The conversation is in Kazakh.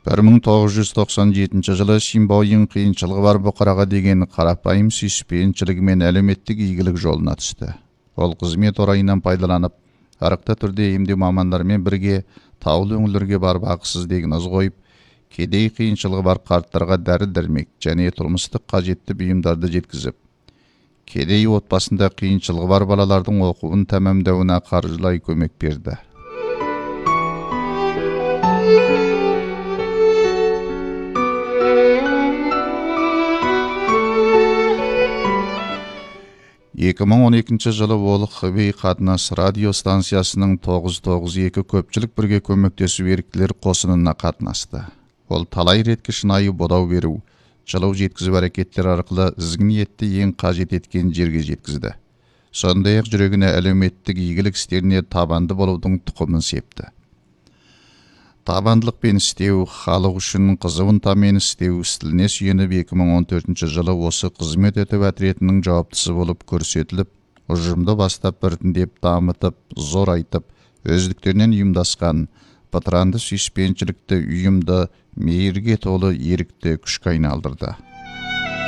1997 жылы Шимбойын қиыншылығы бар бұқараға деген қарапайым сүйіспеншілігі мен әлеуметтік игілік жолына түсті. Ол қызмет орайынан пайдаланып, арықта түрде емдеу мамандармен бірге таулы өңірлерге барып ақысыз диагноз қойып, кедей қиыншылығы бар қарттарға дәрі-дәрмек және тұрмыстық қажетті бұйымдарды жеткізіп, кедей отбасында қиыншылығы бар балалардың оқуын тәмамдауына қаржылай көмек берді. 2012 жылы ол Хубей қатынас радио станциясының 992 көпчілік бірге көмектесу еріктілер қосынына қатынасты. Ол талай ретке шынайы бодау беру, жылу жеткізу әрекеттер арқылы ізгі ниетті ең қажет еткен жерге жеткізді. Сондай-ақ жүрегіне әлеуметтік игілік істеріне табанды болудың тұқымын септі. Табандылықпен істеу, халық үшін қызуын тамен істеу стіліне сүйеніп 2014 жылы осы қызмет ету әтіретінің жауаптысы болып көрсетіліп, ұжымды бастап біртіндеп дамытып, зор айтып, өздіктерінен ұйымдасқан, патыранды сүйіспеншілікті ұйымды мейірге толы ерікті күшке айналдырды.